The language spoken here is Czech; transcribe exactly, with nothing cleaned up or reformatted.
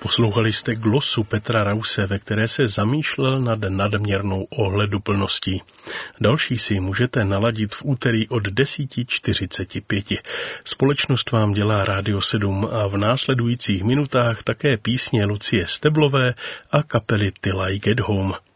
Poslouchali jste glosu Petra Rause, ve které se zamýšlel nad nadměrnou ohleduplností. Další si můžete naladit v úterý od deset čtyřicet pět. Společnost vám dělá Rádio sedm a v následujících minutách také písně Lucie Steblové a kapely Till I Get Home.